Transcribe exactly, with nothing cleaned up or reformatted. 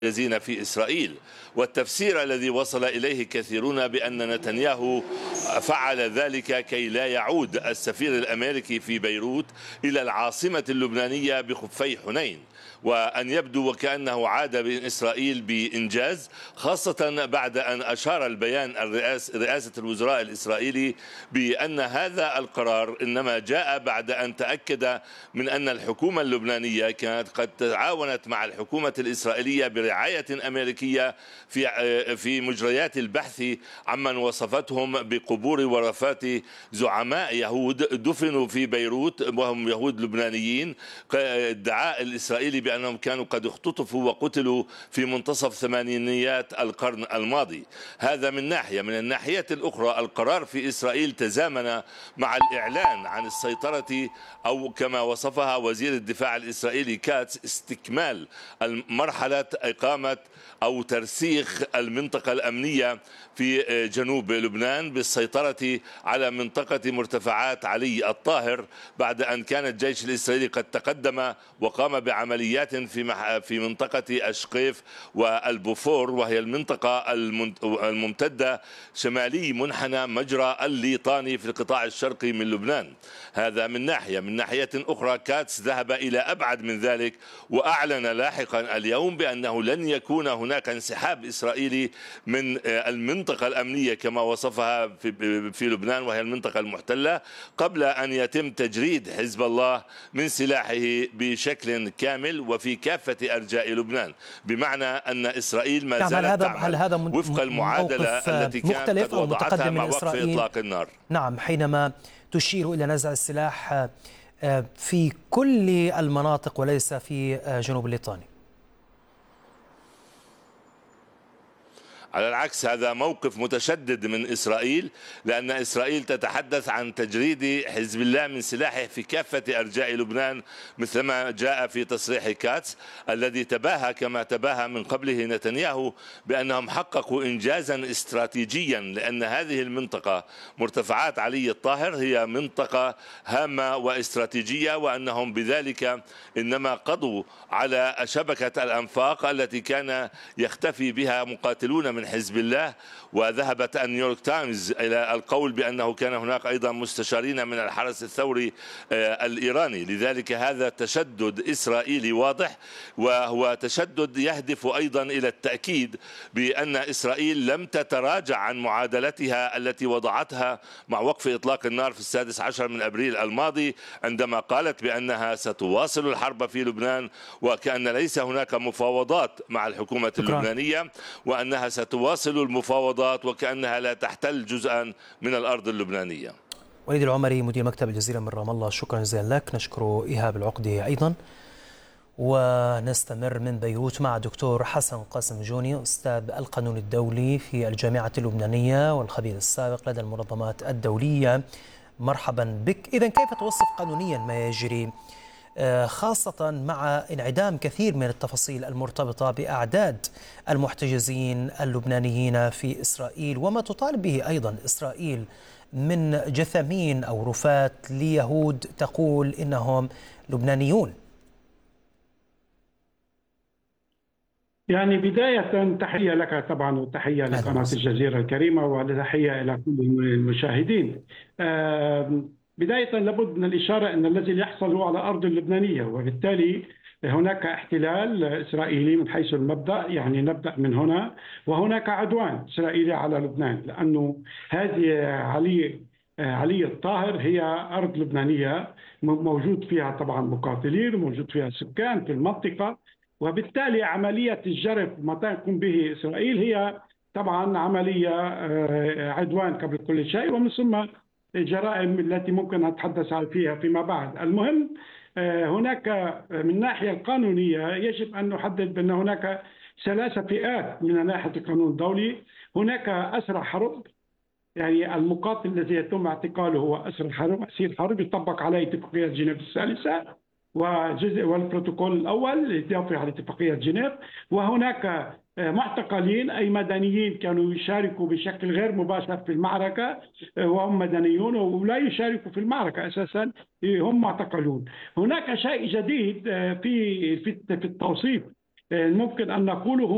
المحتجزين في إسرائيل. والتفسير الذي وصل إليه كثيرون بأن نتنياهو فعل ذلك كي لا يعود السفير الأمريكي في بيروت إلى العاصمة اللبنانية بخفي حنين، وأن يبدو وكأنه عاد بإسرائيل بإنجاز، خاصة بعد أن أشار البيان الرئاس رئاسة الوزراء الإسرائيلي بأن هذا القرار إنما جاء بعد أن تأكد من أن الحكومة اللبنانية كانت قد تعاونت مع الحكومة الإسرائيلية برعاية أمريكية في في مجريات البحث عمن وصفتهم بقبور ورثات زعماء يهود دفنوا في بيروت وهم يهود لبنانيين. ادعاء الإسرائيلي بأنهم كانوا قد اختطفوا وقتلوا في منتصف ثمانينيات القرن الماضي. هذا من ناحية. من الناحية الأخرى القرار في إسرائيل تزامن مع الإعلان عن السيطرة، أو كما وصفها وزير الدفاع الإسرائيلي كاتس، استكمال مرحلة إقامة أو ترسيخ المنطقة الأمنية في جنوب لبنان بالسيطرة على منطقة مرتفعات علي الطاهر، بعد أن كان الجيش الإسرائيلي قد تقدم وقام بعمليات في في منطقة أشقيف والبوفور، وهي المنطقة الممتدة شمالي منحنى مجرى الليطاني في القطاع الشرقي من لبنان. هذا من ناحية. من ناحية أخرى كاتس ذهب إلى أبعد من ذلك وأعلن لاحقا اليوم بأنه لن يكون هناك انسحاب إسرائيلي من المنطقة الأمنية كما وصفها في, في لبنان وهي المنطقة المحتلة قبل أن يتم تجريد حزب الله من سلاحه بشكل كامل وفي كافة أرجاء لبنان، بمعنى أن إسرائيل ما زالت هل تعمل هل هذا وفق المعادلة التي كانت قد وضعتها مع وقف إطلاق النار. نعم، حينما تشير إلى نزع السلاح في كل المناطق وليس في جنوب الليطاني. على العكس، هذا موقف متشدد من إسرائيل، لأن إسرائيل تتحدث عن تجريد حزب الله من سلاحه في كافة أرجاء لبنان، مثلما جاء في تصريح كاتس الذي تباهى كما تباهى من قبله نتنياهو بأنهم حققوا إنجازا استراتيجيا، لأن هذه المنطقة مرتفعات علي الطاهر هي منطقة هامة واستراتيجية، وأنهم بذلك إنما قضوا على شبكة الأنفاق التي كان يختفي بها مقاتلون من من حزب الله. وذهبت النيويورك تايمز إلى القول بأنه كان هناك أيضا مستشارين من الحرس الثوري الإيراني. لذلك هذا تشدد إسرائيلي واضح، وهو تشدد يهدف أيضا إلى التأكيد بأن إسرائيل لم تتراجع عن معادلتها التي وضعتها مع وقف إطلاق النار في السادس عشر من أبريل الماضي، عندما قالت بأنها ستواصل الحرب في لبنان، وكأن ليس هناك مفاوضات مع الحكومة اللبنانية، وأنها ستواصل المفاوضات وكأنها لا تحتل جزءا من الأرض اللبنانية. وليد العمري، مدير مكتب الجزيرة من رام الله، شكرا جزيلا لك. نشكر إيهاب العقدي أيضا. ونستمر من بيروت مع دكتور حسن قاسم جوني، أستاذ القانون الدولي في الجامعة اللبنانية والخبير السابق لدى المنظمات الدولية. مرحبا بك. إذن كيف توصف قانونيا ما يجري، خاصة مع انعدام كثير من التفاصيل المرتبطة بأعداد المحتجزين اللبنانيين في إسرائيل وما تطالب به أيضا إسرائيل من جثامين أو رفات ليهود تقول إنهم لبنانيون؟ يعني بداية تحية لك طبعا، وتحية لقناة الجزيرة الكريمة، وتحية إلى كل المشاهدين. بداية لابد من الإشارة أن الذي يحصل هو على أرض اللبنانية، وبالتالي هناك احتلال إسرائيلي من حيث المبدأ، يعني نبدأ من هنا، وهناك عدوان إسرائيلي على لبنان، لأنه هذه علي علي الطاهر هي أرض لبنانية موجود فيها طبعا مقاتلين وموجود فيها سكان في المنطقة، وبالتالي عملية الجرف ما تقوم به إسرائيل هي طبعا عملية عدوان قبل كل شيء، ومن ثم الجرائم التي ممكن نتحدث فيها فيما بعد. المهم هناك من الناحية القانونية يجب أن نحدد بأن هناك ثلاثة فئات من ناحية القانون الدولي. هناك أسرى حرب، يعني المقاتل الذي يتم اعتقاله هو أسرى حرب، أسير حرب، يطبق عليه اتفاقية جنيف الثالثة وجزء والبروتوكول الأول يتوافق على اتفاقية جنيف. وهناك معتقلين أي مدنيين كانوا يشاركوا بشكل غير مباشر في المعركة، وهم مدنيون ولا يشاركوا في المعركة أساسا، هم معتقلون. هناك شيء جديد في في التوصيف ممكن أن نقوله